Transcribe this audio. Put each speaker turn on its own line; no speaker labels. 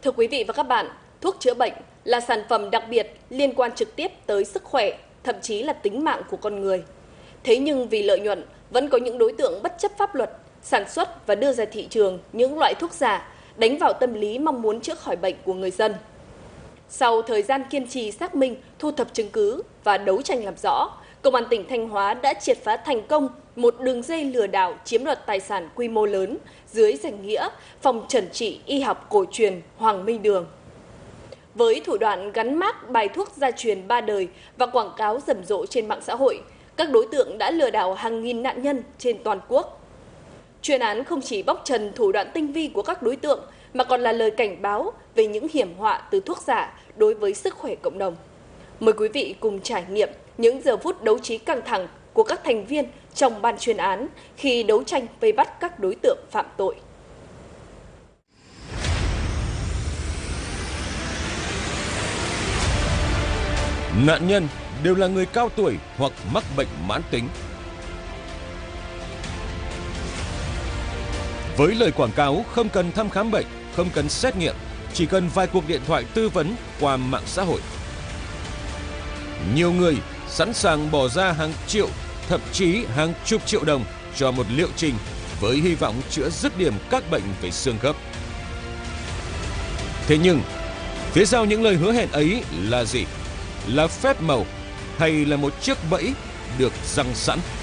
Thưa quý vị và các bạn, thuốc chữa bệnh là sản phẩm đặc biệt liên quan trực tiếp tới sức khỏe, thậm chí là tính mạng của con người. Thế nhưng vì lợi nhuận, vẫn có những đối tượng bất chấp pháp luật, sản xuất và đưa ra thị trường những loại thuốc giả, đánh vào tâm lý mong muốn chữa khỏi bệnh của người dân. Sau thời gian kiên trì xác minh, thu thập chứng cứ và đấu tranh làm rõ, Công an tỉnh Thanh Hóa đã triệt phá thành công một đường dây lừa đảo chiếm đoạt tài sản quy mô lớn dưới danh nghĩa Phòng Chẩn trị Y học cổ truyền Hoàng Minh Đường. Với thủ đoạn gắn mác bài thuốc gia truyền 3 đời và quảng cáo rầm rộ trên mạng xã hội, các đối tượng đã lừa đảo hàng nghìn nạn nhân trên toàn quốc. Chuyên án không chỉ bóc trần thủ đoạn tinh vi của các đối tượng mà còn là lời cảnh báo về những hiểm họa từ thuốc giả đối với sức khỏe cộng đồng. Mời quý vị cùng trải nghiệm những giờ phút đấu trí căng thẳng của các thành viên trong ban chuyên án khi đấu tranh vây bắt các đối tượng phạm tội.
Nạn nhân đều là người cao tuổi hoặc mắc bệnh mãn tính. Với lời quảng cáo không cần thăm khám bệnh, không cần xét nghiệm, chỉ cần vài cuộc điện thoại tư vấn qua mạng xã hội. Nhiều người sẵn sàng bỏ ra hàng triệu, thậm chí hàng chục triệu đồng cho một liệu trình với hy vọng chữa dứt điểm các bệnh về xương khớp. Thế nhưng, phía sau những lời hứa hẹn ấy là gì? Là phép màu hay là một chiếc bẫy được giăng sẵn?